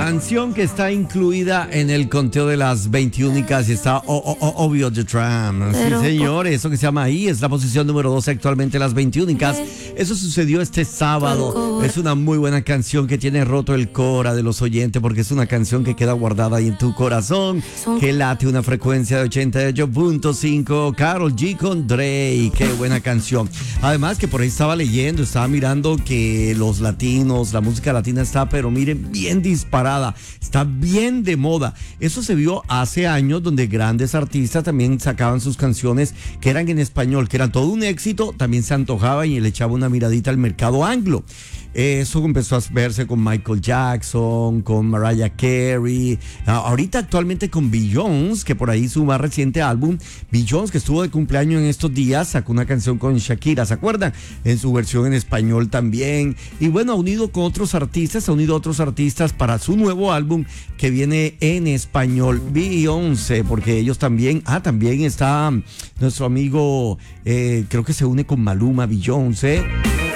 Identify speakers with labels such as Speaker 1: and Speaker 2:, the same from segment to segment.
Speaker 1: Canción que está incluida en el conteo de las 21 y está obvio The Tram. Sí, señor, eso que se llama ahí es la posición número 12 actualmente, las 21 y Eso sucedió este sábado. Es una muy buena canción que tiene roto el cora de los oyentes porque es una canción que queda guardada ahí en tu corazón, que late una frecuencia de 88.5. Karol G con Drake, qué buena canción. Además que por ahí estaba mirando que los latinos, la música latina está, pero miren, bien disparada, está bien de moda. Eso se vio hace años donde grandes artistas también sacaban sus canciones que eran en español, que eran todo un éxito, también se antojaban y le echaba una miradita al mercado anglo. Eso empezó a verse con Michael Jackson, con Mariah Carey, ahorita actualmente con Beyoncé, que por ahí su más reciente álbum, Beyoncé, que estuvo de cumpleaños en estos días, sacó una canción con Shakira, ¿se acuerdan? En su versión en español también. Y bueno, ha unido a otros artistas para su nuevo álbum que viene en español, Beyoncé, porque ellos también está nuestro amigo, creo que se une con Maluma, Beyoncé.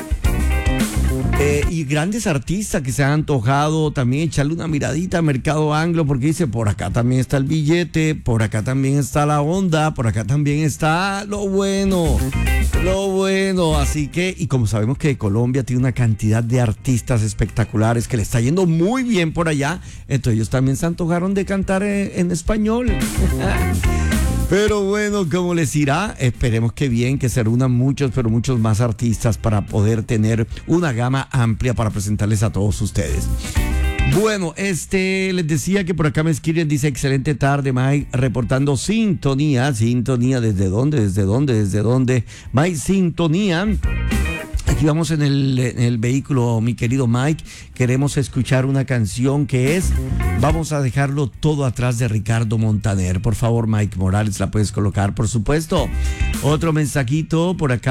Speaker 1: Y grandes artistas que se han antojado también echarle una miradita al mercado anglo, porque dice, por acá también está el billete, por acá también está la onda, por acá también está lo bueno, así que, y como sabemos que Colombia tiene una cantidad de artistas espectaculares que le está yendo muy bien por allá, entonces ellos también se antojaron de cantar en español. Pero bueno, como les irá, esperemos que bien, que se reúnan muchos, pero muchos más artistas para poder tener una gama amplia para presentarles a todos ustedes. Bueno, les decía que por acá me escriben, dice, excelente tarde, Mike, reportando sintonía, ¿desde dónde? Mike, sintonía. Aquí vamos en el vehículo, mi querido Mike. Queremos escuchar una canción que es Vamos a dejarlo todo atrás de Ricardo Montaner. Por favor, Mike Morales, la puedes colocar, por supuesto. Otro mensajito por acá.